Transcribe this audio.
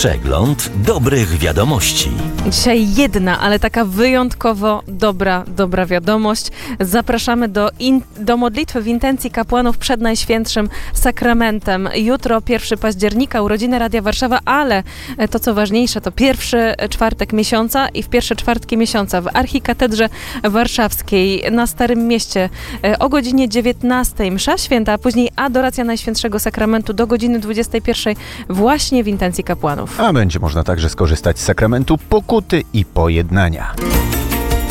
Przegląd dobrych wiadomości. Dzisiaj jedna, ale taka wyjątkowo dobra wiadomość. Zapraszamy do modlitwy w intencji kapłanów przed Najświętszym Sakramentem. Jutro 1 października, urodziny Radia Warszawa, ale to co ważniejsze, to pierwszy czwartek miesiąca i w pierwsze czwartki miesiąca w Archikatedrze Warszawskiej na Starym Mieście o godzinie 19 msza święta, a później adoracja Najświętszego Sakramentu do godziny 21 właśnie w intencji kapłanów. A będzie można także skorzystać z sakramentu pokuty i pojednania.